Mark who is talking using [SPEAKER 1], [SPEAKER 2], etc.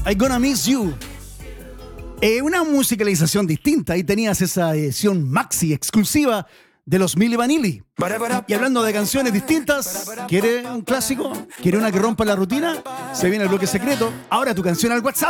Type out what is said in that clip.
[SPEAKER 1] I Gonna Miss You. Una musicalización distinta. Ahí tenías esa edición maxi exclusiva de los Milli Vanilli. Y hablando de canciones distintas, ¿quiere un clásico? ¿Quiere una que rompa la rutina? Se viene el bloque secreto. Ahora tu canción al WhatsApp.